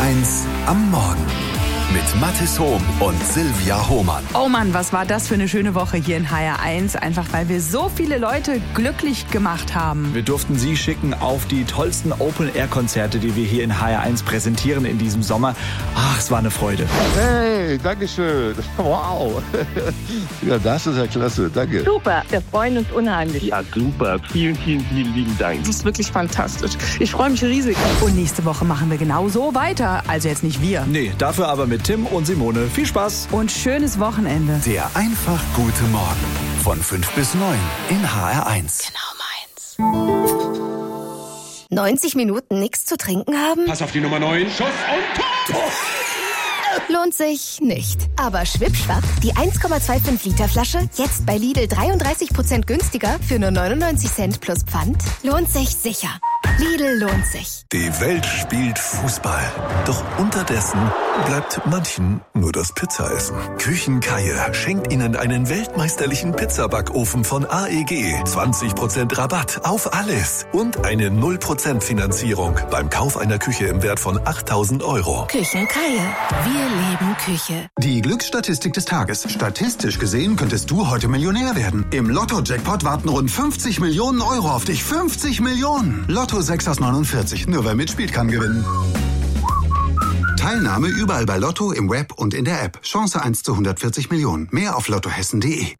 HR1 am Morgen mit Mathis Hohm und Silvia Hohmann. Oh Mann, was war das für eine schöne Woche hier in HR1. Einfach weil wir so viele Leute glücklich gemacht haben. Wir durften Sie schicken auf die tollsten Open-Air-Konzerte, die wir hier in HR1 präsentieren in diesem Sommer. Ach, es war eine Freude. Hey, dankeschön. Wow. Ja, das ist ja klasse. Danke. Super, wir freuen uns unheimlich. Ja, super. Vielen, vielen, vielen lieben Dank. Das ist wirklich fantastisch. Ich freue mich riesig. Und nächste Woche machen wir genau so weiter. Also jetzt nicht wir. Nee, dafür aber mit Tim und Simone. Viel Spaß. Und schönes Wochenende. Der einfach gute Morgen von 5 bis 9 in HR1. Genau meins. 90 Minuten nichts zu trinken haben? Pass auf die Nummer 9. Schuss und Tor! Lohnt sich nicht. Aber schwippschwapp, die 1,25 Liter Flasche jetzt bei Lidl 33% günstiger für nur 99 Cent plus Pfand. Lohnt sich sicher. Lidl lohnt sich. Die Welt spielt Fußball. Doch unterdessen bleibt manchen nur das Pizzaessen. Küchenkaie schenkt Ihnen einen weltmeisterlichen Pizzabackofen von AEG. 20% Rabatt auf alles. Und eine 0% Finanzierung beim Kauf einer Küche im Wert von 8.000 €. Küchenkaie. Wir leben Küche. Die Glücksstatistik des Tages. Statistisch gesehen könntest du heute Millionär werden. Im Lotto-Jackpot warten rund 50 Millionen € auf dich. 50 Millionen! Lotto 6 aus 49. Nur wer mitspielt, kann gewinnen. Teilnahme überall bei Lotto, im Web und in der App. Chance 1 zu 140 Millionen. Mehr auf lottohessen.de.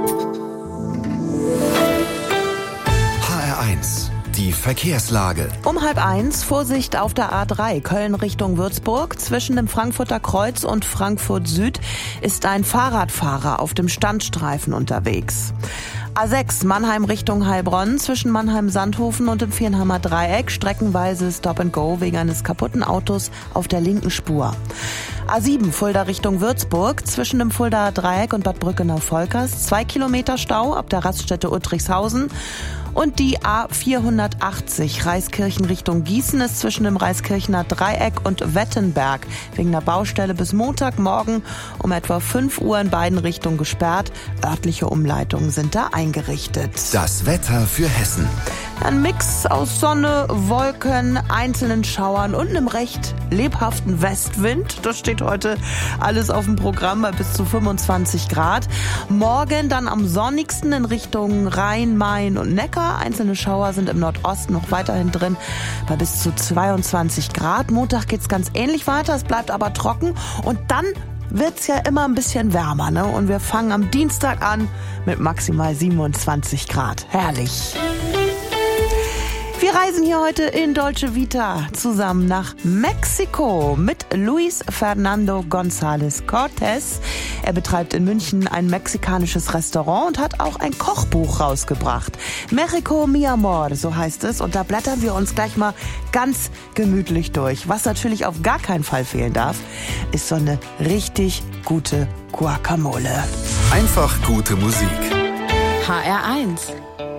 HR1, die Verkehrslage. Um 12:30 Vorsicht auf der A3 Köln Richtung Würzburg. Zwischen dem Frankfurter Kreuz und Frankfurt Süd ist ein Fahrradfahrer auf dem Standstreifen unterwegs. A6 Mannheim Richtung Heilbronn zwischen Mannheim-Sandhofen und dem Viernheimer Dreieck streckenweise Stop and Go wegen eines kaputten Autos auf der linken Spur. A7 Fulda Richtung Würzburg zwischen dem Fuldaer Dreieck und Bad Brückenau-Volkers 2 Kilometer Stau ab der Raststätte Uttrichshausen. Und die A480 Reiskirchen Richtung Gießen ist zwischen dem Reiskirchener Dreieck und Wettenberg wegen der Baustelle bis Montagmorgen um etwa 5 Uhr in beiden Richtungen gesperrt. Örtliche Umleitungen sind da eingerichtet. Das Wetter für Hessen. Ein Mix aus Sonne, Wolken, einzelnen Schauern und einem recht lebhaften Westwind. Das steht heute alles auf dem Programm bei bis zu 25 Grad. Morgen dann am sonnigsten in Richtung Rhein, Main und Neckar. Einzelne Schauer sind im Nordosten noch weiterhin drin bei bis zu 22 Grad. Montag geht's ganz ähnlich weiter, es bleibt aber trocken und dann wird's ja immer ein bisschen wärmer, ne? Und wir fangen am Dienstag an mit maximal 27 Grad. Herrlich. Wir reisen hier heute in Dolce Vita zusammen nach Mexiko mit Luis Fernando González Cortés. Er betreibt in München ein mexikanisches Restaurant und hat auch ein Kochbuch rausgebracht. México mi amor, so heißt es. Und da blättern wir uns gleich mal ganz gemütlich durch. Was natürlich auf gar keinen Fall fehlen darf, ist so eine richtig gute Guacamole. Einfach gute Musik. HR1